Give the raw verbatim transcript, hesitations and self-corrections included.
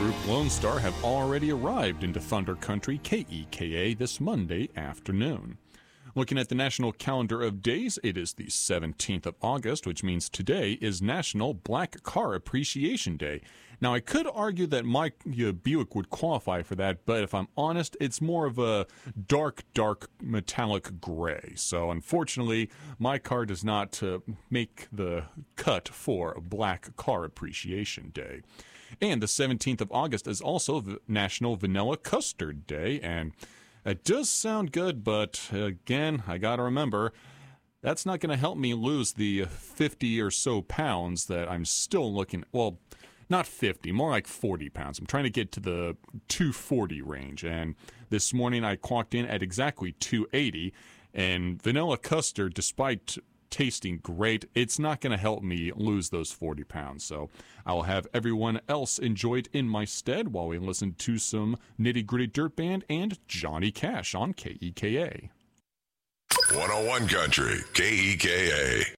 group Lone Star have already arrived into Thunder Country K E K A this Monday afternoon. Looking at the national calendar of days, it is the seventeenth of August, which means today is National Black Car Appreciation Day. Now, I could argue that my uh, Buick would qualify for that, but if I'm honest, it's more of a dark, dark metallic gray. So, unfortunately, my car does not uh, make the cut for Black Car Appreciation Day. And the seventeenth of August is also the National Vanilla Custard Day, and it does sound good, but again, I gotta remember, that's not going to help me lose the fifty or so pounds that I'm still looking, well, not fifty, more like forty pounds. I'm trying to get to the two forty range, and this morning I clocked in at exactly two eighty, and vanilla custard, despite tasting great, it's not going to help me lose those forty pounds. So I'll have everyone else enjoy it in my stead while we listen to some Nitty Gritty Dirt Band and Johnny Cash on K E K A. one oh one Country, K E K A.